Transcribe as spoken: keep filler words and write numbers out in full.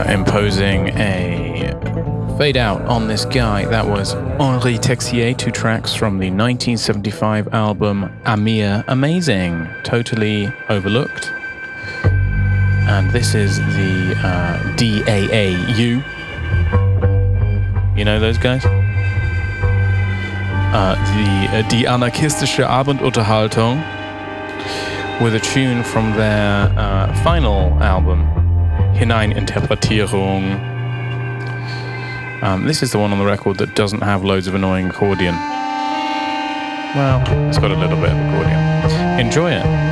imposing a fade out on this guy. That was Henri Texier, two tracks from the nineteen seventy-five album Amir Amazing, totally overlooked. And this is the uh, D A A U. You know those guys? Uh, the uh, Die Anarchistische Abendunterhaltung, with a tune from their uh, final album, Hineininterpretierung. Um, this is the one on the record that doesn't have loads of annoying accordion. Well, it's got a little bit of accordion. Enjoy it.